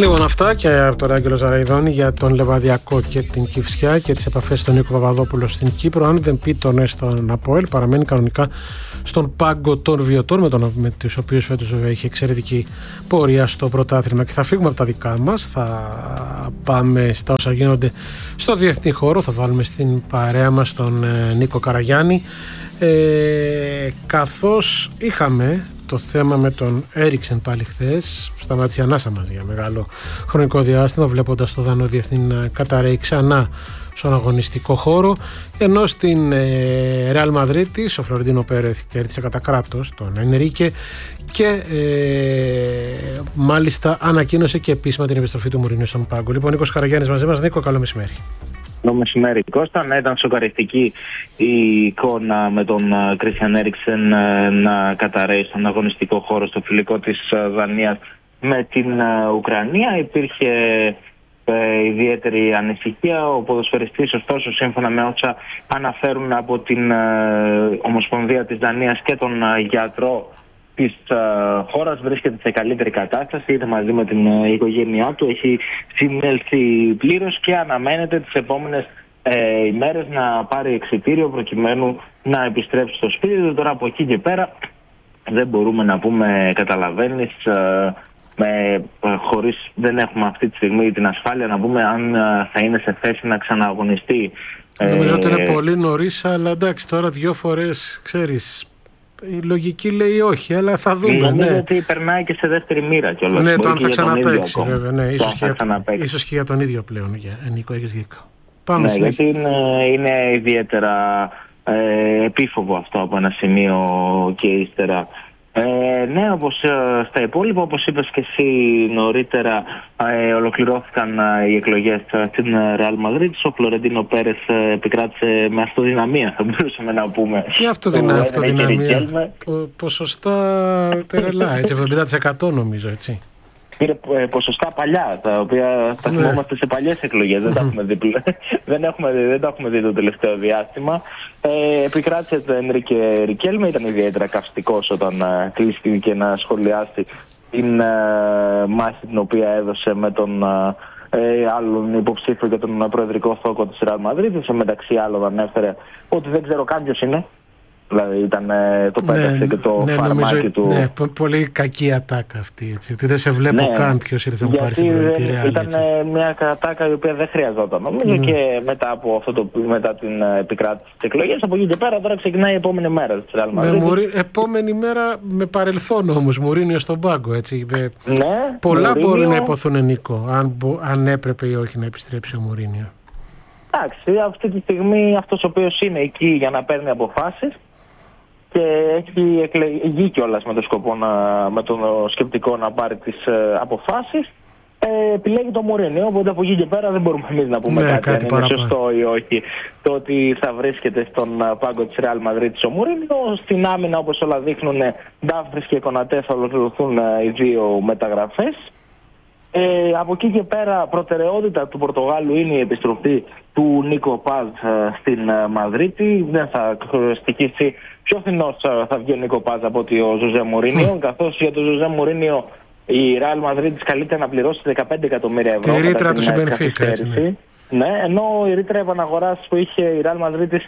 Λοιπόν, αυτά και από τον Άγγελο Ζαραϊδόνη για τον Λεβαδιακό και την Κηφισιά και τις επαφές του Νίκου Παπαδόπουλου στην Κύπρο. Αν δεν πει τον στον ΑΠΟΕΛ, παραμένει κανονικά στον πάγκο των Βιωτών, με τους οποίους φέτος βέβαια είχε εξαιρετική πορεία στο πρωτάθλημα. Και θα φύγουμε από τα δικά μας, θα πάμε στα όσα γίνονται στο διεθνή χώρο. Θα βάλουμε στην παρέα μας τον Νίκο Καραγιάννη, καθώς είχαμε το θέμα με τον Έριξεν πάλι χθες. Σταμάτησε η ανάσα μας για μεγάλο χρονικό διάστημα, βλέποντας το Δανό Διεθνή να καταραίει ξανά στον αγωνιστικό χώρο, ενώ στην Ρεάλ Μαδρίτης ο Φλωρεντίνο Πέρεθ κέρδισε κατά κράτος τον Ενρίκε και μάλιστα ανακοίνωσε και επίσημα την επιστροφή του Μουρίνιο στον πάγκο. Λοιπόν, Νίκος Καραγιάννης μαζί μας. Νίκο, καλό μεσημέρι. Καλό μεσημέρι, Κώστα. Ναι, ήταν σοκαριστική η εικόνα με τον Κρίστιαν Έριξεν να καταραίει στον αγωνιστικό χώρο στο φιλικό της Δανίας με την Ουκρανία. Υπήρχε ιδιαίτερη ανησυχία. Ο ποδοσφαιριστής, ωστόσο, σύμφωνα με όσα αναφέρουν από την Ομοσπονδία της Δανίας και τον γιατρό της χώρας, βρίσκεται σε καλύτερη κατάσταση, είτε μαζί με την οικογένειά του, έχει συνέλθει πλήρως και αναμένεται τις επόμενες ημέρες να πάρει εξιτήριο προκειμένου να επιστρέψει στο σπίτι του. Τώρα από εκεί και πέρα δεν μπορούμε να πούμε, καταλαβαίνεις, χωρίς δεν έχουμε αυτή τη στιγμή την ασφάλεια να πούμε αν θα είναι σε θέση να ξανααγωνιστεί. Νομίζω ότι είναι πολύ νωρίς, αλλά εντάξει, τώρα 2 φορές, ξέρεις, η λογική λέει όχι, αλλά θα δούμε. Νομίζω ότι περνάει και σε δεύτερη μοίρα κιόλας. Ναι, το αν θα ξαναπαίξει, βέβαια. Ναι, ίσως και για τον ίδιο πλέον. Νίκο, έχεις δίκιο. Πάμε ναι, γιατί είναι ιδιαίτερα επίφοβο αυτό από ένα σημείο και ύστερα. Ναι, όπως στα υπόλοιπα, όπως είπες και εσύ νωρίτερα, ολοκληρώθηκαν οι εκλογές στην Ρεάλ Μαδρίτης. Ο Φλωρεντίνο Πέρεθ επικράτησε με αυτοδυναμία, θα μπορούσαμε να πούμε. Τι αυτοδυναμία, ποσοστά τερελά, έτσι, 70% νομίζω, έτσι. Πήρε ποσοστά παλιά, τα οποία τα θυμόμαστε σε παλιές εκλογές. Δεν τα έχουμε δει, δεν τα έχουμε δει το τελευταίο διάστημα. Επικράτησε το Ενρίκε Ρικέλμε, ήταν ιδιαίτερα καυστικός όταν κλείστηκε να σχολιάσει την μάχη την οποία έδωσε με τον άλλον υποψήφιο για τον προεδρικό θόκο της Ρεάλ Μαδρίτης. Μεταξύ άλλων ανέφερε ότι δεν ξέρω καν ποιος είναι. Δηλαδή ήταν το πέταξε και το φαρμάκι του. Ναι, πολύ κακή ατάκα αυτή. Έτσι. Ότι δεν σε βλέπω καν ποιος ήρθε να μου πάρει την προεδρία. Ήταν μια ατάκα η οποία δεν χρειαζόταν, νομίζω, και μετά από μετά την επικράτηση της εκλογής, από εκεί και πέρα τώρα ξεκινάει η επόμενη μέρα της Ρεάλ Μαδρίτης. Επόμενη μέρα με παρελθόν όμως, Μουρίνιο στον πάγκο. Έτσι. Ναι, πολλά μπορούν να υποθούν, Νίκο, αν έπρεπε ή όχι να επιστρέψει ο Μουρίνιο. Εντάξει, αυτή τη στιγμή αυτός ο οποίος είναι εκεί για να παίρνει αποφάσεις και έχει εκλεγεί κιόλας με το σκεπτικό να πάρει τις αποφάσεις, επιλέγει το Μουρίνιο. Οπότε από εκεί και πέρα δεν μπορούμε εμείς να πούμε κάτι αν είναι σωστό ή όχι το ότι θα βρίσκεται στον πάγκο της Ρεάλ Μαδρίτης ο Μουρίνιο. Στην άμυνα, όπως όλα δείχνουν, Ντάφρις και Κονατέ θα ολοκληρωθούν οι 2 μεταγραφές. Από εκεί και πέρα προτεραιότητα του Πορτογάλου είναι η επιστροφή του Νίκο Πάζ στην Μαδρίτη. Δεν θα στοιχήσει πιο φθηνός θα βγει ο Νίκο Πάζ από ότι ο Ζωζέ Μουρίνιο, καθώς για τον Ζωζέ Μουρίνιο η Ρεάλ Μαδρίτης καλείται να πληρώσει 15 εκατομμύρια ευρώ. Η ρήτρα του Μπενφίκα. Ναι, ενώ η ρήτρα επαναγοράς που είχε η Ρεάλ Μαδρίτης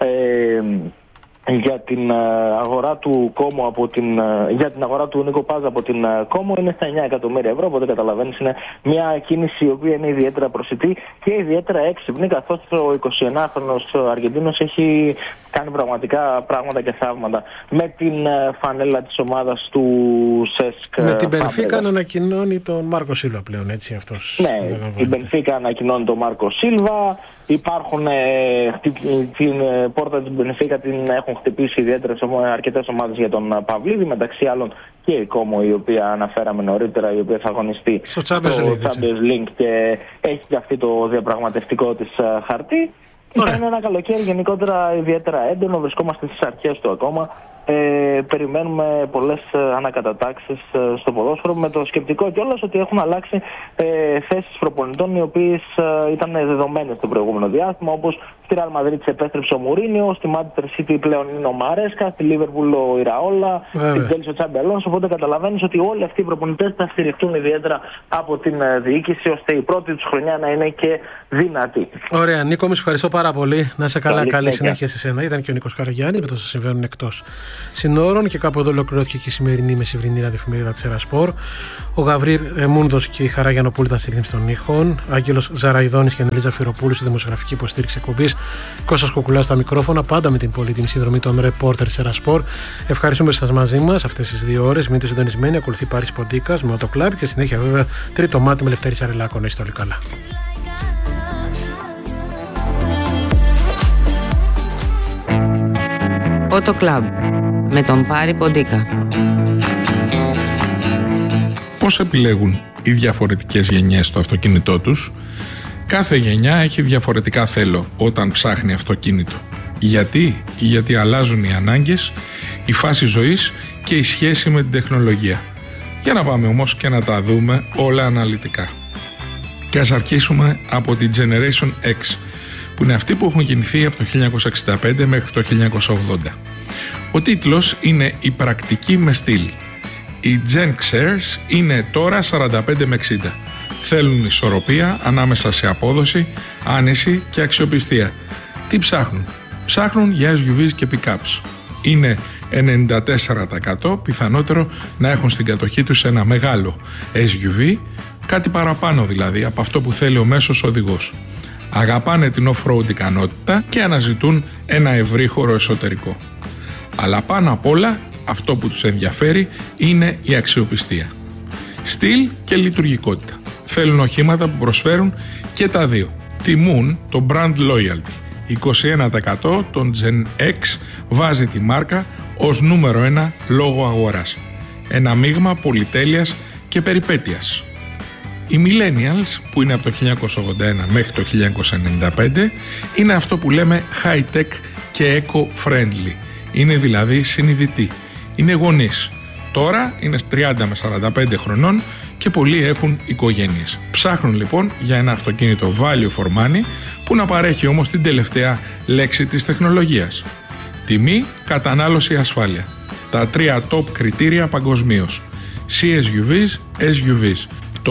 για την αγορά του Κόμο για την αγορά του Νίκο Πάζ από την Κόμο είναι στα 9 εκατομμύρια ευρώ. Οπότε καταλαβαίνεις, είναι μια κίνηση η οποία είναι ιδιαίτερα προσιτή και ιδιαίτερα έξυπνη, καθώς ο 21χρονος Αργεντίνος έχει κάνει πραγματικά πράγματα και θαύματα με την φανέλα της ομάδας του ΣΕΣΚ. Με την Μπενφίκα να ανακοινώνει τον Μάρκο Σίλβα πλέον, έτσι αυτός. Ναι, η Μπενφίκα ανακοινώνει τον Μάρκο Σίλβα. Υπάρχουν την πόρτα της Μπενφίκα την έχουν χτυπήσει ιδιαίτερα σε αρκετές ομάδες για τον Παυλίδη, μεταξύ άλλων και η Κόμο, η οποία αναφέραμε νωρίτερα, η οποία θα αγωνιστεί στο Champions League και έχει και αυτή το διαπραγματευτικό της χαρτί. Ήταν ένα καλοκαίρι γενικότερα ιδιαίτερα έντονο, βρισκόμαστε στις αρχές του ακόμα περιμένουμε πολλές ανακατατάξεις στο ποδόσφαιρο, με το σκεπτικό κιόλας ότι έχουν αλλάξει θέσεις προπονητών οι οποίες ήταν δεδομένες το προηγούμενο διάστημα, όπως στη Ρεάλ Μαδρίτης επέστρεψε ο Μουρίνιο, στη Manchester City πλέον είναι ο Μαρέσκα, στη Λίβερπουλ ο Ιραόλα, στην Chelsea ο Τσάμπι Αλόνσο. Οπότε καταλαβαίνεις ότι όλοι αυτοί οι προπονητές θα στηριχτούν ιδιαίτερα από την διοίκηση, ώστε η πρώτη τους χρονιά να είναι και δυνατή. Ωραία, Νίκο, σε ευχαριστώ πάρα πολύ. Να είσαι καλά, καλή συνέχεια σε σένα. Ήταν και ο Νίκος Καραγιάννης με το όσα συμβαίνουν εκτός συνόρων, και κάπου εδώ ολοκληρώθηκε και η σημερινή μεσημβρινή ραδιοφημερίδα της Ερασπορ. Ο Γαβρίλ Μούνδος και η Χαρά Γιαννοπούλου ήταν στη ρύθμιση των ήχων. Άγγελος Ζαραϊδόνης και Ανελίζα Φυροπούλου στη δημοσιογραφική υποστήριξη εκπομπής. Κώστας Κοκουλάς στα μικρόφωνα, πάντα με την πολύτιμη συνδρομή των ρεπόρτερ της Ερασπορ. Ευχαριστούμε που είστε μαζί μας αυτές τις 2 ώρες. Μείνετε συντονισμένοι. Ακολουθεί Πάρης Ποντίκας με το κλαμπ και συνέχεια βέβαια τρίτο μάτι με Λευτέρη Σαρελάκο. Να είστε όλοι καλά. Auto Club με τον Πάρη Ποντίκα. Πώς επιλέγουν οι διαφορετικές γενιές το αυτοκίνητό τους? Κάθε γενιά έχει διαφορετικά θέλω όταν ψάχνει αυτοκίνητο. Γιατί αλλάζουν οι ανάγκες, η φάση ζωής και η σχέση με την τεχνολογία. Για να πάμε όμως και να τα δούμε όλα αναλυτικά. Και ας αρχίσουμε από την Generation X, που είναι αυτοί που έχουν γεννηθεί από το 1965 μέχρι το 1980. Ο τίτλος είναι «Η πρακτική με στυλ». Οι Gen Xers είναι τώρα 45 με 60. Θέλουν ισορροπία ανάμεσα σε απόδοση, άνεση και αξιοπιστία. Τι ψάχνουν? Ψάχνουν για SUVs και pickups. Είναι 94% πιθανότερο να έχουν στην κατοχή τους ένα μεγάλο SUV, κάτι παραπάνω δηλαδή από αυτό που θέλει ο μέσος οδηγός. Αγαπάνε την off-road ικανότητα και αναζητούν ένα ευρύχωρο εσωτερικό. Αλλά πάνω απ' όλα αυτό που τους ενδιαφέρει είναι η αξιοπιστία. Στυλ και λειτουργικότητα. Θέλουν οχήματα που προσφέρουν και τα δύο. Τιμούν το brand loyalty. 21% των Gen X βάζει τη μάρκα ως νούμερο 1 λόγω αγοράς. Ένα μείγμα πολυτέλειας και περιπέτειας. Οι Millennials, που είναι από το 1981 μέχρι το 1995, είναι αυτό που λέμε high-tech και eco-friendly. Είναι δηλαδή συνειδητοί. Είναι γονείς. Τώρα είναι 30 με 45 χρονών και πολλοί έχουν οικογένειες. Ψάχνουν λοιπόν για ένα αυτοκίνητο value for money που να παρέχει όμως την τελευταία λέξη της τεχνολογίας. Τιμή, κατανάλωση, ασφάλεια. Τα 3 top κριτήρια παγκοσμίως. CSUVs, SUVs. Το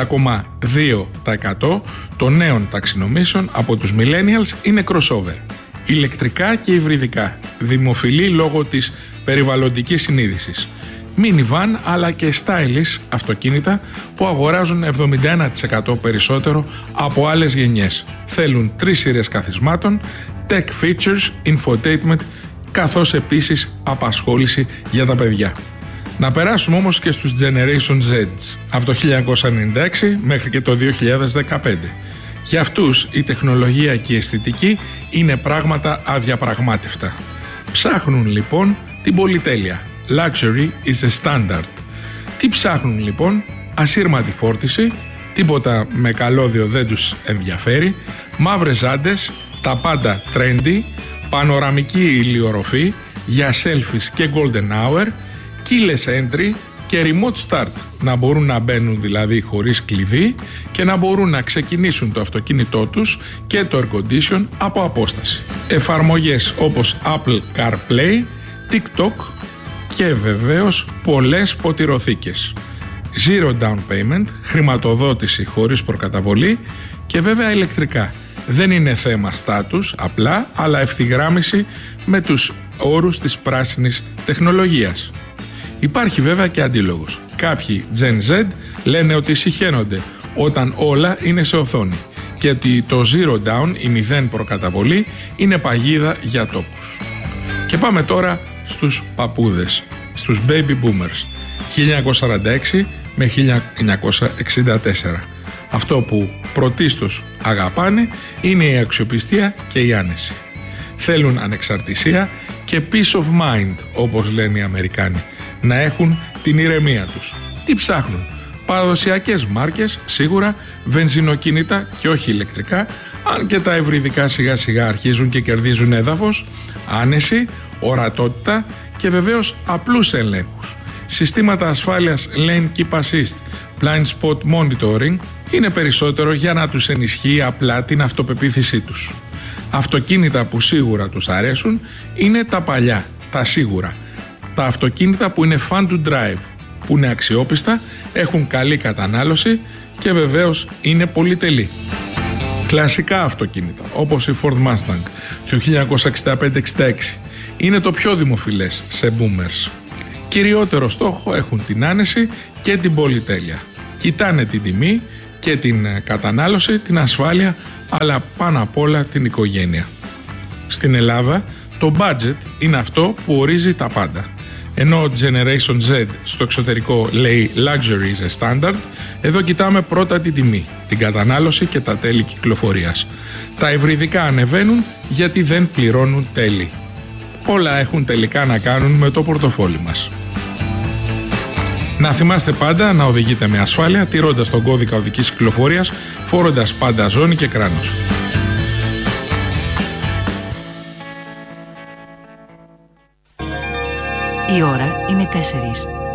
50,2% των νέων ταξινομήσεων από τους millennials είναι crossover. Ηλεκτρικά και υβριδικά, δημοφιλή λόγω της περιβαλλοντικής συνείδησης. Minivan αλλά και stylish αυτοκίνητα που αγοράζουν 71% περισσότερο από άλλες γενιές. Θέλουν 3 σειρές καθισμάτων, tech features, infotainment, καθώς επίσης απασχόληση για τα παιδιά. Να περάσουμε όμως και στους Generation Z, από το 1996 μέχρι και το 2015. Για αυτούς η τεχνολογία και η αισθητική είναι πράγματα αδιαπραγμάτευτα. Ψάχνουν λοιπόν την πολυτέλεια. Luxury is a standard. Τι ψάχνουν λοιπόν? Ασύρματη φόρτιση, τίποτα με καλώδιο δεν τους ενδιαφέρει, μαύρες άντες, τα πάντα trendy, πανοραμική ηλιορροφή για selfies και golden hour, keyless entry και remote start, να μπορούν να μπαίνουν δηλαδή χωρίς κλειδί και να μπορούν να ξεκινήσουν το αυτοκίνητό τους και το air condition από απόσταση. Εφαρμογές όπως Apple CarPlay, TikTok και βεβαίως πολλές ποτηροθήκες. Zero down payment, χρηματοδότηση χωρίς προκαταβολή και βέβαια ηλεκτρικά. Δεν είναι θέμα στάτους απλά, αλλά ευθυγράμμιση με τους όρους της πράσινης τεχνολογίας. Υπάρχει βέβαια και αντίλογος. Κάποιοι Gen Z λένε ότι συχαίνονται όταν όλα είναι σε οθόνη και ότι το zero down, η 0 προκαταβολή, είναι παγίδα για τόπους. Και πάμε τώρα στους παππούδες, στους baby boomers, 1946 με 1964. Αυτό που πρωτίστως αγαπάνε είναι η αξιοπιστία και η άνεση. Θέλουν ανεξαρτησία και peace of mind, όπως λένε οι Αμερικάνοι, να έχουν την ηρεμία τους. Τι ψάχνουν? Παραδοσιακές μάρκες, σίγουρα, βενζινοκίνητα και όχι ηλεκτρικά, αν και τα υβριδικά σιγά σιγά αρχίζουν και κερδίζουν έδαφος, άνεση, ορατότητα και βεβαίως απλούς ελέγχους. Συστήματα ασφάλειας Lane Keep Assist, Blind Spot Monitoring είναι περισσότερο για να τους ενισχύει απλά την αυτοπεποίθησή τους. Αυτοκίνητα που σίγουρα τους αρέσουν είναι τα παλιά, τα σίγουρα. Τα αυτοκίνητα που είναι fun to drive, που είναι αξιόπιστα, έχουν καλή κατανάλωση και βεβαίως είναι πολυτελή. Κλασικά αυτοκίνητα όπως η Ford Mustang του 1965-66 είναι το πιο δημοφιλές σε boomers. Κυριότερο στόχο έχουν την άνεση και την πολυτέλεια. Κοιτάνε την τιμή και την κατανάλωση, την ασφάλεια, αλλά πάνω απ' όλα την οικογένεια. Στην Ελλάδα το budget είναι αυτό που ορίζει τα πάντα. Ενώ Generation Z στο εξωτερικό λέει Luxury is a standard, εδώ κοιτάμε πρώτα την τιμή, την κατανάλωση και τα τέλη κυκλοφορίας. Τα υβριδικά ανεβαίνουν γιατί δεν πληρώνουν τέλη. Όλα έχουν τελικά να κάνουν με το πορτοφόλι μας. Να θυμάστε πάντα να οδηγείτε με ασφάλεια, τηρώντας τον κώδικα οδικής κυκλοφορίας, φορώντας πάντα ζώνη και κράνος. Η ώρα είναι 4.